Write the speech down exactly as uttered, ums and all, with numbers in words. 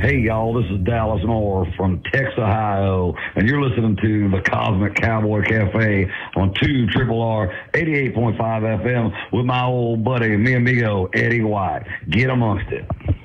Hey, y'all, this is Dallas Moore from Texas, Ohio, and you're listening to the Cosmic Cowboy Cafe on two Triple R eighty-eight point five F M with my old buddy, mi amigo, Eddie White. Get amongst it.